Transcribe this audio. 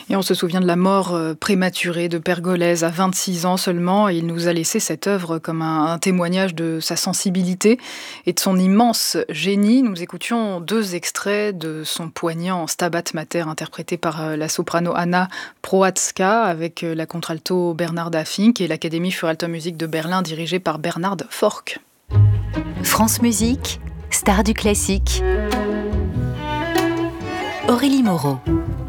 Et on se souvient de la mort prématurée de Pergolèse à 26 ans seulement. Et il nous a laissé cette œuvre comme un témoignage de sa sensibilité et de son immense génie. Nous écoutions 2 extraits de son poignant Stabat Mater, interprété par la soprano Anna Prohatzka avec la contralto Bernarda Fink et l'Académie für Alte Musik de Berlin dirigée par Bernhard Forck. France Musique, star du classique. Aurélie Moreau.